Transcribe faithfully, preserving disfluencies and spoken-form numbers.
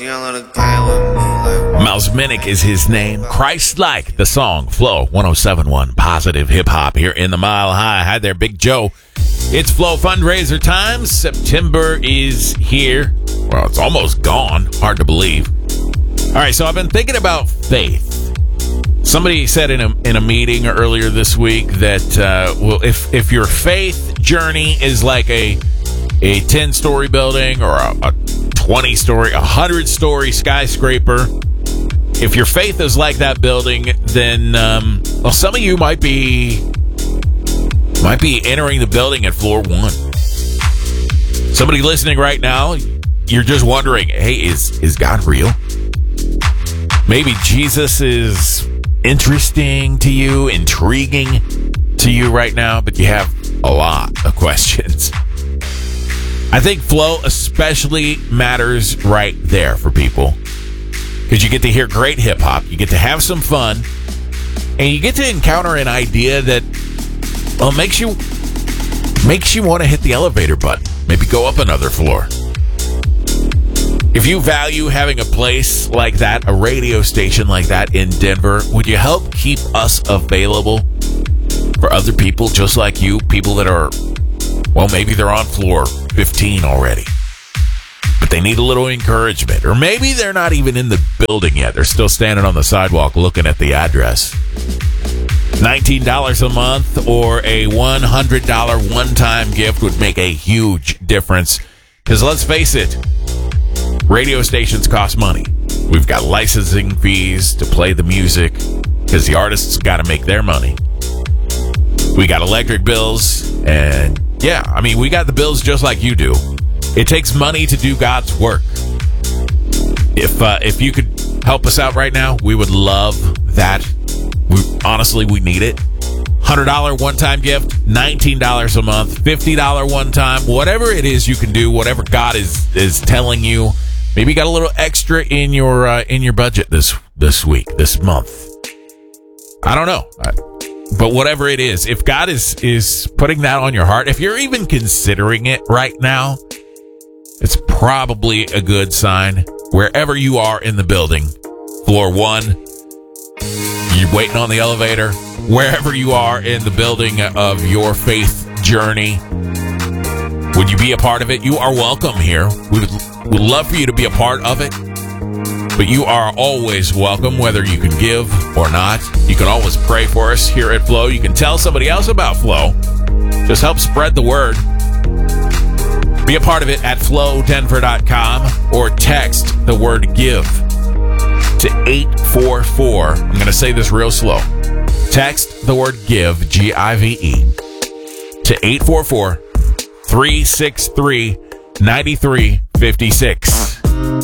Miles Minnick is his name. Christ-like, the song. Flow one oh seven point one. Positive hip-hop here in the Mile High. Hi there, Big Joe. It's Flow fundraiser time. September is here. Well, it's almost gone. Hard to believe. All right, so I've been thinking about faith. Somebody said in a in a meeting earlier this week that, uh, well, if, if your faith journey is like a a ten-story building or a, a twenty-story, a one hundred-story skyscraper, if your faith is like that building, then, um, well, some of you might be might be entering the building at floor one. Somebody listening right now, you're just wondering, hey, is is God real? Maybe Jesus is interesting to you, intriguing to you right now, but you have a lot of questions. I think flow especially matters right there for people because you get to hear great hip-hop, you get to have some fun, and you get to encounter an idea that, well, makes you makes you want to hit the elevator button, maybe go up another floor. If you value having a place like that, a radio station like that in Denver, would you help keep us available for other people just like you, people that are, well, maybe they're on floor fifteen already, but they need a little encouragement. Or maybe they're not even in the building yet. They're still standing on the sidewalk looking at the address. nineteen dollars a month or a one hundred dollars one-time gift would make a huge difference. Because let's face it, radio stations cost money. We've got licensing fees to play the music because the artists got to make their money. We got electric bills, and yeah, I mean, we got the bills just like you do. It takes money to do God's work. If uh, if you could help us out right now, we would love that. We honestly, we need it. one hundred dollars one-time gift, nineteen dollars a month, fifty dollars one-time, whatever it is you can do, whatever God is is telling you. Maybe you got a little extra in your uh, in your budget this this week, this month. I don't know. I, But whatever it is, if God is, is putting that on your heart, if you're even considering it right now, it's probably a good sign. Wherever you are in the building, floor one, you're waiting on the elevator, wherever you are in the building of your faith journey, would you be a part of it? You are welcome here. We would, would love for you to be a part of it. But you are always welcome, whether you can give or not. You can always pray for us here at Flow. You can tell somebody else about Flow. Just help spread the word. Be a part of it at flow denver dot com or text the word GIVE to eight four four. I'm going to say this real slow. Text the word GIVE, G I V E, to eight four four, three six three, nine three five six.